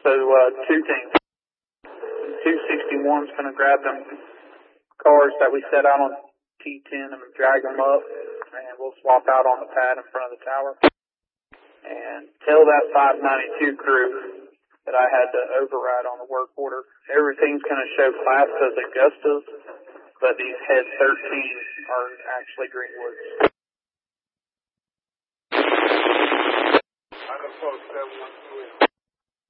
So, two things. 261's going to grab them cars that we set out on T10 and drag them up, and we'll swap out on the pad in front of the tower. And tell that 592 crew that I had to override on the work order. Everything's going to show class as Augustas, but these head 13s are actually Greenwoods. I don't post 713.